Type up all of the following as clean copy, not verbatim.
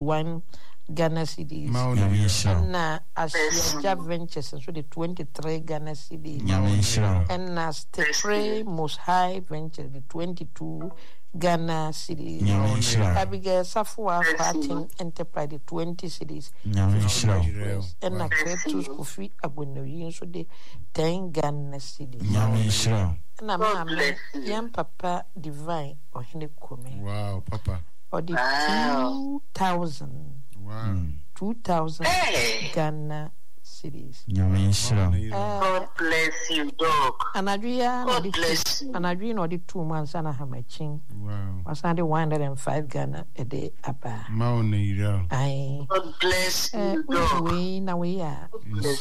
21 Ghana cedis. Na Asia Ventures so the 23 Ghana cedis. And na Stepre Most High Ventures the 22 Ghana cedis. Abigail Safua Parting Enterprise the 20 cedis. And na Creatus Kofi Agwenoyin so the 10 Ghana cedis. Na mama yam papa divine or hine kome. Wow, papa. Or the 2,000. Wow. 2,000 Ghana cedis. God bless you, dog. Anadria God bless you. Anadria no the 2 months and a hamaching. Wow. Was under 105 Ghana a day apa. Maunira. Aye. God bless you, dog. We now we are.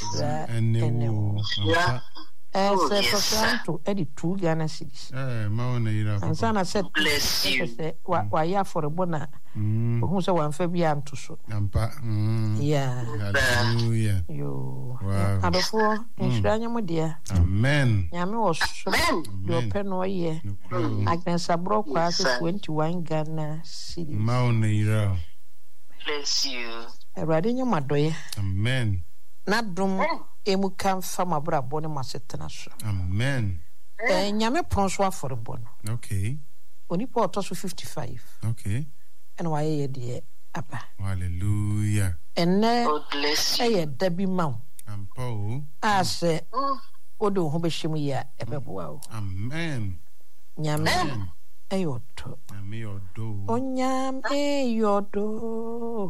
Yeah. To edit 2 Ghana cedis. Maunira. And Sana said, bless you. Why ya for a bona? Who say 1 Fabian to so. Yeah. Hallelujah. You. Wow. And before, in Shranya, dear. Amen. Yami was your pen or year. Agnes Abro class 21 Ghana cedis. Maunira. Bless you. Radin your madoy. Amen. Not dum emu come from a bra bonne masetana. Amen. Yame pronswa for a bon. Okay. Only port also 55. Okay. And why ye dear apa. Hallelujah. And God bless you. Debbie Mount. And Paul. I say, Odo Hobeshimia ebebo. Amen. Nyame ayoto. Nyame yodo. Onyame yodo.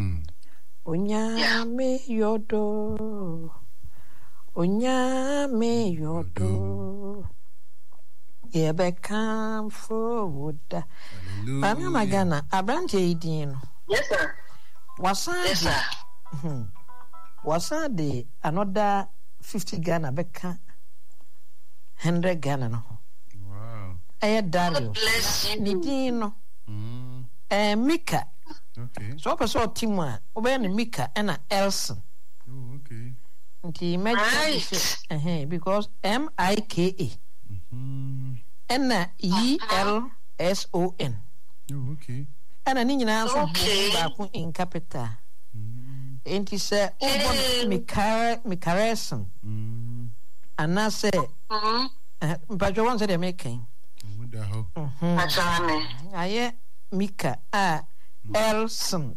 Onyame yodo. Onyame yodo. Yebe come forward. Mama Magana, Abrante Idino. Yes, sir. Yes, sir. Was the another 50 Ghana Becca 100 Ghana no. Wow. Dario. Bless you. Nidino. Mika. Okay. So person Timwa, obey Mika and Elson. Oh, okay. Right. Because MIKA. And ELSON. Oh, okay. And a nina also in capital. And he said, oh, Mikareson. And I say, but you want to making. I Mika Elson.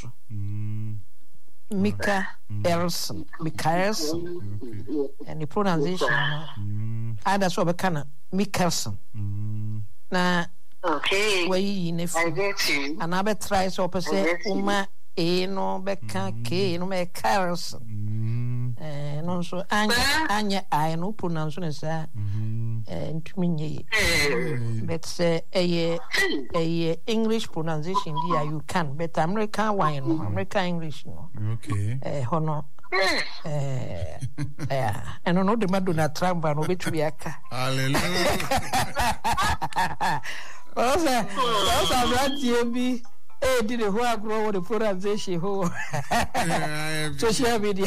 Mika Elson. Mikaelson. And the pronunciation. I that's what kind of Mickelson. Now, okay. Where you I get you. And I bet try so per se, Uma, no Becca, K, no me Carlson. And also Anya, I no pronunciation is and to me, but say a English pronunciation, dear, you can, but American wine, American English, no. Okay. Honor. And I know the Madonna Trump and Obituaka. Hallelujah. Also, that TMB did a whole grow the pronunciation whole social media.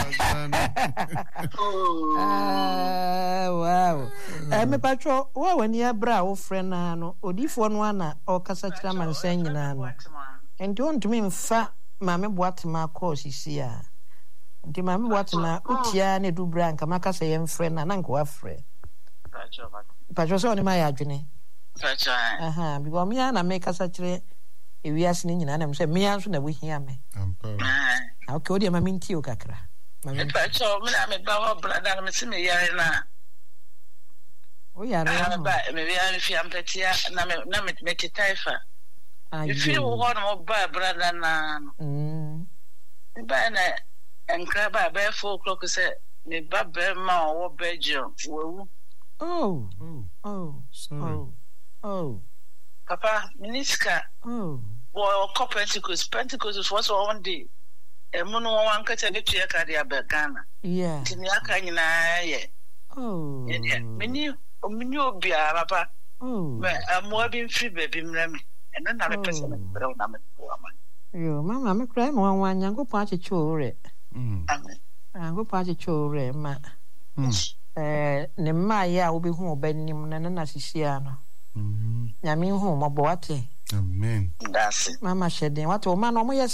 Wow. Me patro, when you brow friend, no, or if one or Casatraman saying, and don't mean fat, Mamma, what my course is here. Nti mama watna utia ne du branka maka say em friend na nko afre pacho so ni ma ya adwene pacho because me na make asa kire ewiase ni nyina na me say me anso na wohia me okay odi ma minti o kakra mama pacho me na me ba ho brother me se me yare na o yare na ba me yare fi ampetia na me titaifa if you want mo ba brother na ba na and crab by 4 o'clock said, me babbe ma or Belgium. Oh, sorry. Oh, Papa, Miniska. Oh, or Pentecost. Pentecost was also one day. A mono one cut a get to Yakadia Bergana. Yeah. Tiniaka in a oh, menu be a papa. Oh, I'm more being free baby, and another person. You, Mamma, me cry one young party chore. Go party chore, ma. Nemaya will be home, Benim, and Nassisiano. Yamin home, a boate. Amen. That's it. Mamma said, what old man almost